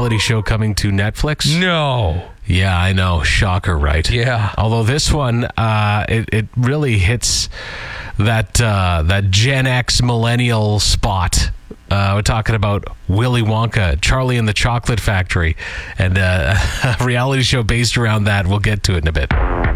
reality show coming to Netflix. No. Yeah, I know. Shocker, right? Yeah. Although this one, it really hits that Gen X millennial spot. We're talking about Willy Wonka, Charlie and the Chocolate Factory, and a reality show based around that. We'll get to it in a bit.